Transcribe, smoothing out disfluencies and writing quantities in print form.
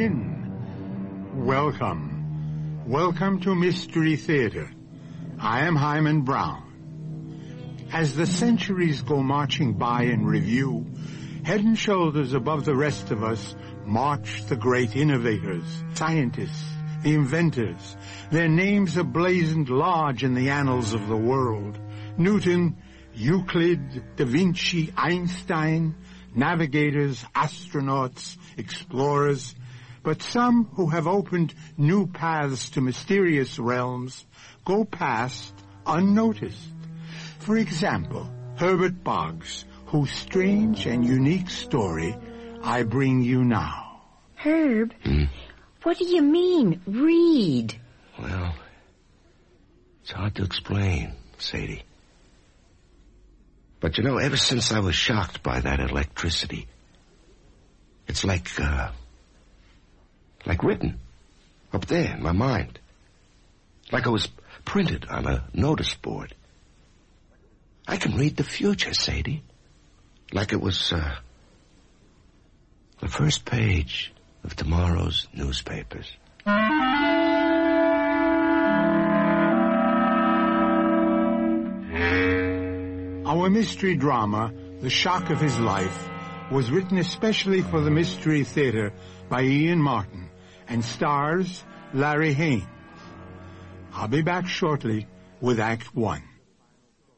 in. Welcome to Mystery Theater. I am Hyman Brown. As the centuries go marching by in review, head and shoulders above the rest of us march the great innovators, scientists, the inventors. Their names are blazoned large in the annals of the world. Newton, Euclid, Da Vinci, Einstein, navigators, astronauts, explorers, but some who have opened new paths to mysterious realms go past unnoticed. For example, Herbert Boggs, whose strange and unique story I bring you now. Herb, what do you mean, read? Well, it's hard to explain, Sadie. But you know, ever since I was shocked by that electricity, it's like written up there in my mind. Like it was printed on a notice board. I can read the future, Sadie. Like it was the first page of tomorrow's newspapers. Our mystery drama, The Shock of His Life, was written especially for the Mystery Theater by Ian Martin and stars Larry Haines. I'll be back shortly with Act 1.